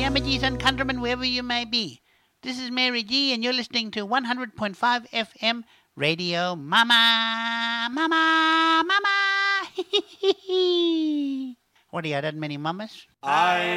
Yamagees and countrymen, wherever you may be. This is Mary G, and you're listening to 100.5 FM Radio Mama. Mama, Mama. What do you got, that many mamas?